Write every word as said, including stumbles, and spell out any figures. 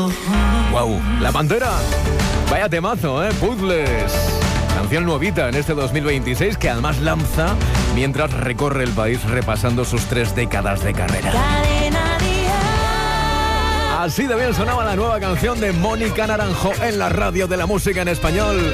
Wow, La Pantera. Vaya temazo, ¿eh? Puzzles. Canción nuevita en este dos mil veintiséis que además lanza mientras recorre el país repasando sus tres décadas de carrera. Así de bien sonaba la nueva canción de Mónica Naranjo en la radio de la música en español.